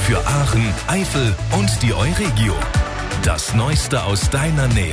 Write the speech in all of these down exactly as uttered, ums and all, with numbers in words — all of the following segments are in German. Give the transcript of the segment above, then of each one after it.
Für Aachen, Eifel und die Euregio. Das Neueste aus deiner Nähe.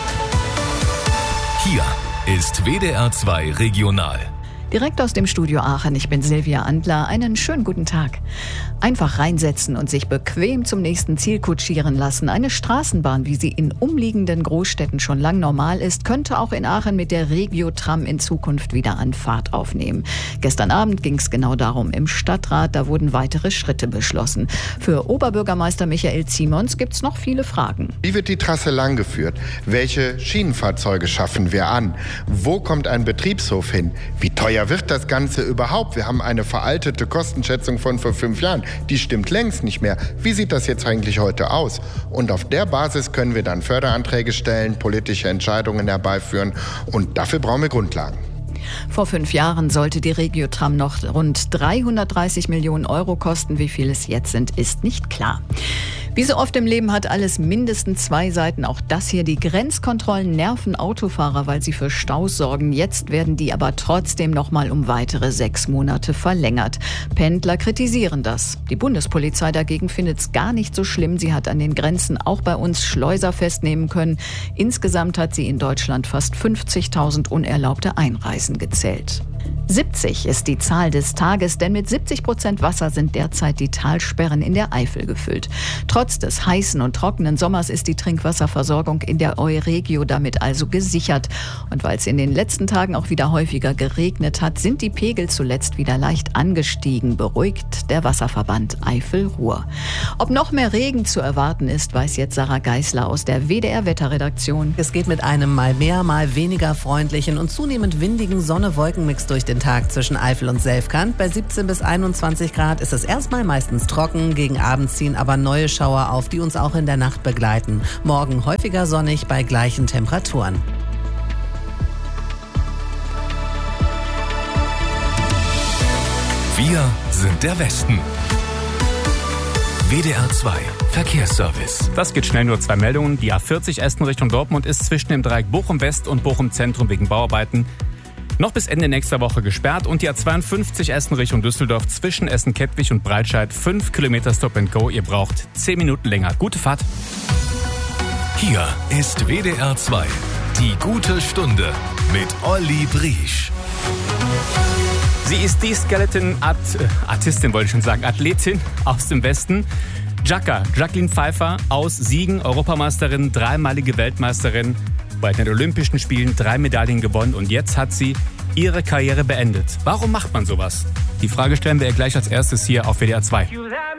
Hier ist W D R zwei Regional. Direkt aus dem Studio Aachen, ich bin Silvia Andler. Einen schönen guten Tag. Einfach reinsetzen und sich bequem zum nächsten Ziel kutschieren lassen. Eine Straßenbahn, wie sie in umliegenden Großstädten schon lang normal ist, könnte auch in Aachen mit der Regio-Tram in Zukunft wieder an Fahrt aufnehmen. Gestern Abend ging es genau darum im Stadtrat. Da wurden weitere Schritte beschlossen. Für Oberbürgermeister Michael Ziemons gibt es noch viele Fragen. Wie wird die Trasse langgeführt? Welche Schienenfahrzeuge schaffen wir an? Wo kommt ein Betriebshof hin? Wie teuer wird das Ganze überhaupt? Wir haben eine veraltete Kostenschätzung von vor fünf Jahren. Die stimmt längst nicht mehr. Wie sieht das jetzt eigentlich heute aus? Und auf der Basis können wir dann Förderanträge stellen, politische Entscheidungen herbeiführen. Und dafür brauchen wir Grundlagen. Vor fünf Jahren sollte die Regio-Tram noch rund dreihundertdreißig Millionen Euro kosten. Wie viel es jetzt sind, ist nicht klar. Wie so oft im Leben hat alles mindestens zwei Seiten. Auch das hier, die Grenzkontrollen nerven Autofahrer, weil sie für Staus sorgen. Jetzt werden die aber trotzdem noch mal um weitere sechs Monate verlängert. Pendler kritisieren das. Die Bundespolizei dagegen findet es gar nicht so schlimm. Sie hat an den Grenzen auch bei uns Schleuser festnehmen können. Insgesamt hat sie in Deutschland fast fünfzigtausend unerlaubte Einreisen gezählt. siebzig ist die Zahl des Tages, denn mit siebzig Prozent Wasser sind derzeit die Talsperren in der Eifel gefüllt. Trotz des heißen und trockenen Sommers ist die Trinkwasserversorgung in der Euregio damit also gesichert. Und weil es in den letzten Tagen auch wieder häufiger geregnet hat, sind die Pegel zuletzt wieder leicht angestiegen, beruhigt der Wasserverband Eifel-Ruhr. Ob noch mehr Regen zu erwarten ist, weiß jetzt Sarah Geisler aus der W D R-Wetterredaktion. Es geht mit einem mal mehr, mal weniger freundlichen und zunehmend windigen Sonne-Wolkenmix durch den Tag zwischen Eifel und Selfkant. Bei siebzehn bis einundzwanzig Grad ist es erstmal meistens trocken. Gegen Abend ziehen aber neue Schauer auf, die uns auch in der Nacht begleiten. Morgen häufiger sonnig bei gleichen Temperaturen. Wir sind der Westen. W D R zwei Verkehrsservice. Das geht schnell, nur zwei Meldungen. Die A vierzig Essen Richtung Dortmund ist zwischen dem Dreieck Bochum West und Bochum Zentrum wegen Bauarbeiten noch bis Ende nächster Woche gesperrt. Und die A zweiundfünfzig Essen Richtung Düsseldorf zwischen Essen-Kettwig und Breitscheid fünf Kilometer Stop and Go. Ihr braucht zehn Minuten länger. Gute Fahrt. Hier ist W D R zwei. Die gute Stunde mit Olli Briesch. Sie ist die Skeleton Art, äh, Artistin, wollte ich schon sagen, Athletin aus dem Westen. Jacka, Jacqueline Pfeiffer aus Siegen, Europameisterin, dreimalige Weltmeisterin, bei den Olympischen Spielen drei Medaillen gewonnen und jetzt hat sie ihre Karriere beendet. Warum macht man sowas? Die Frage stellen wir ihr gleich als erstes hier auf W D R zwei.